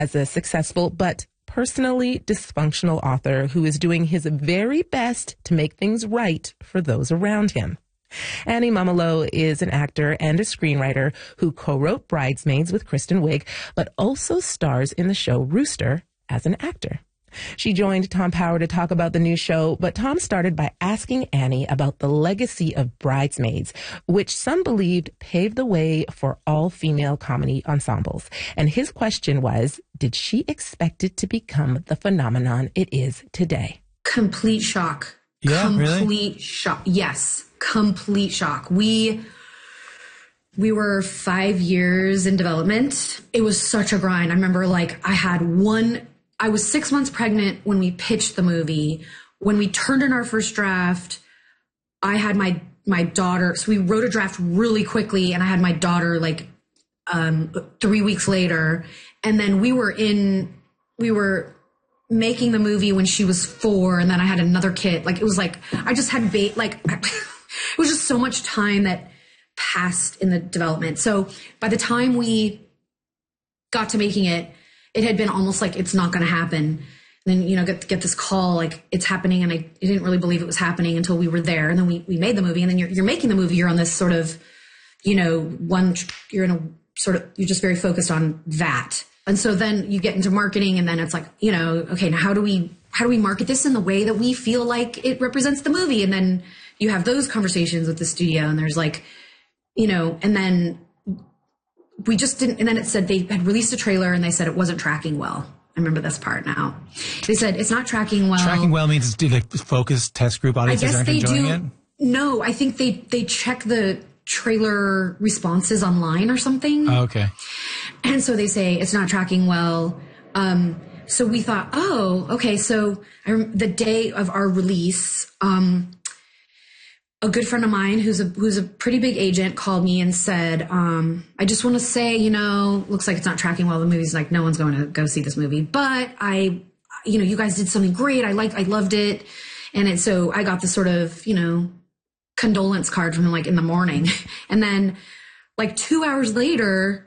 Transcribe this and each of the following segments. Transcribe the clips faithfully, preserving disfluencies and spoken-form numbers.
as a successful but personally dysfunctional author who is doing his very best to make things right for those around him. Annie Mumolo is an actor and a screenwriter who co-wrote Bridesmaids with Kristen Wiig, but also stars in the show Rooster as an actor. She joined Tom Power to talk about the new show, but Tom started by asking Annie about the legacy of Bridesmaids, which some believed paved the way for all-female comedy ensembles. And his question was, did she expect it to become the phenomenon it is today? Complete shock. Yeah, Complete really? shock. Yes, complete shock. We... We were five years in development. It was such a grind. I remember, like, I had one... I was six months pregnant when we pitched the movie. When we turned in our first draft, I had my my daughter. So we wrote a draft really quickly, and I had my daughter like um, three weeks later. And then we were in, we were making the movie when she was four, and then I had another kid. Like it was like I just had ba- like it was just so much time that passed in the development. So by the time we got to making it, it had been almost like it's not going to happen. And then, you know, get get this call, like it's happening. And I, I didn't really believe it was happening until we were there. And then we, we made the movie. And then you're, you're making the movie. You're on this sort of, you know, one, you're in a sort of, you're just very focused on that. And so then you get into marketing, and then it's like, you know, okay, now how do we, how do we market this in the way that we feel like it represents the movie? And then you have those conversations with the studio, and there's like, you know, and then we just didn't, and then it said they had released a trailer and they said it wasn't tracking well. I remember this part now. They said it's not tracking well. Tracking well means it's like focus test group audiences aren't enjoying it? No, I think they, they check the trailer responses online or something. Oh, okay. And so they say it's not tracking well. Um, so we thought, oh, okay. So I rem- the day of our release, um, a good friend of mine who's a who's a pretty big agent called me and said, um, I just want to say, you know, looks like it's not tracking well. The movie's like, no one's going to go see this movie. But I, you know, you guys did something great. I liked, I loved it. And it, so I got this sort of, you know, condolence card from him like in the morning. And then like two hours later,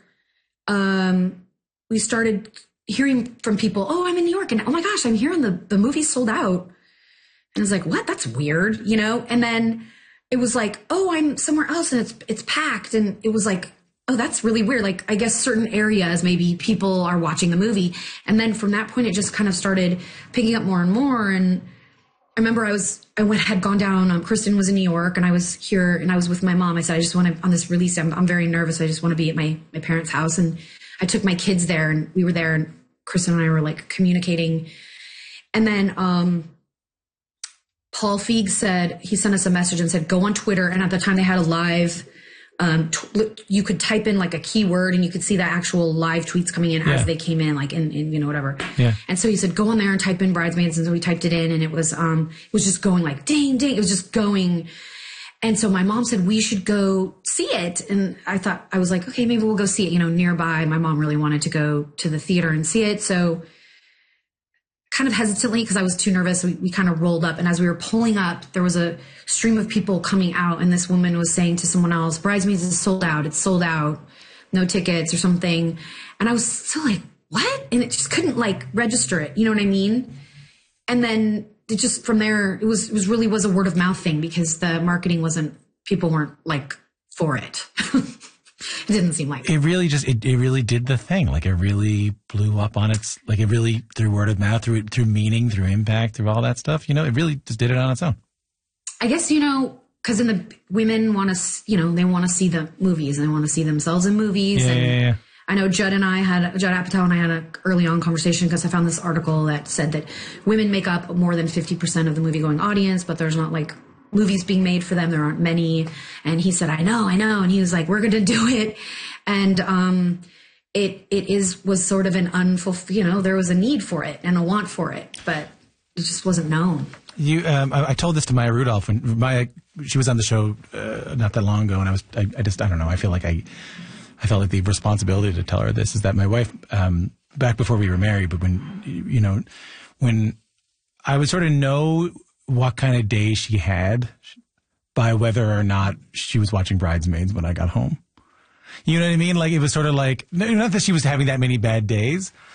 um, we started hearing from people, oh, I'm in New York. And oh my gosh, I'm hearing the, the movie's sold out. And I was like, what? That's weird, you know? And then it was like, oh, I'm somewhere else and it's it's packed. And it was like, oh, that's really weird. Like, I guess certain areas, maybe people are watching the movie. And then from that point, it just kind of started picking up more and more. And I remember I was, I went, had gone down, um, Kristen was in New York and I was here and I was with my mom. I said, I just want to, on this release, I'm, I'm very nervous. I just want to be at my, my parents' house. And I took my kids there and we were there and Kristen and I were like communicating. And then, um, Paul Feig said, he sent us a message and said, go on Twitter. And at the time they had a live, um, t- you could type in like a keyword and you could see the actual live tweets coming in yeah. as they came in, like in, in, you know, whatever. Yeah. And so he said, go on there and type in Bridesmaids. And so we typed it in and it was, um, it was just going like, ding, ding. It was just going. And so my mom said, we should go see it. And I thought, I was like, okay, maybe we'll go see it, you know, nearby. My mom really wanted to go to the theater and see it. So kind of hesitantly, because I was too nervous, we, we kind of rolled up. And as we were pulling up, there was a stream of people coming out. And this woman was saying to someone else, Bridesmaids is sold out. It's sold out. No tickets or something. And I was still like, what? And it just couldn't like register it. You know what I mean? And then it just from there, it was, it was really was a word of mouth thing because the marketing wasn't, people weren't like for it. It didn't seem like it really just it, it really did the thing. Like it really blew up on its like it really through word of mouth, through through meaning, through impact, through all that stuff. You know, it really just did it on its own. I guess, you know, because in the women want to, you know, they want to see the movies and they want to see themselves in movies. Yeah, and yeah, yeah. I know Judd and I had Judd Apatow and I had an early on conversation because I found this article that said that women make up more than fifty percent of the movie going audience, but there's not like movies being made for them. There aren't many. And he said, I know, I know. And he was like, we're going to do it. And, um, it, it is, was sort of an unfulfilled, you know, there was a need for it and a want for it, but it just wasn't known. You, um, I, I told this to Maya Rudolph when Maya, she was on the show, uh, not that long ago. And I was, I, I just, I don't know. I feel like I, I felt like the responsibility to tell her this is that my wife, um, back before we were married, but when, you know, when I would sort of know what kind of day she had by whether or not she was watching Bridesmaids when I got home. You know what I mean? Like, it was sort of like, not that she was having that many bad days,